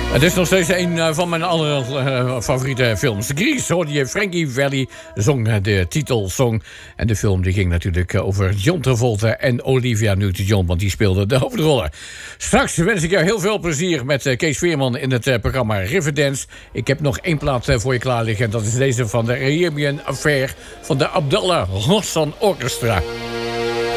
Het is nog steeds een van mijn andere favoriete films. The Grease, hoorde je. Frankie Valli zong de titelsong. En de film die ging natuurlijk over John Travolta en Olivia Newton-John, want die speelden de hoofdrollen. Straks wens ik jou heel veel plezier met Kees Veerman in het programma Riverdance. Ik heb nog één plaat voor je klaar liggen. Dat is deze van de Arabian Affair van de Abdallah Hassan Orchestra.